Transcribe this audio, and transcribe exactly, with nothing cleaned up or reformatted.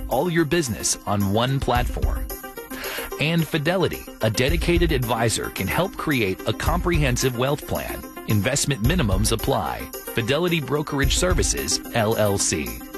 all your business on one platform. And Fidelity, a dedicated advisor, can help create a comprehensive wealth plan. Investment minimums apply. Fidelity Brokerage Services, L L C.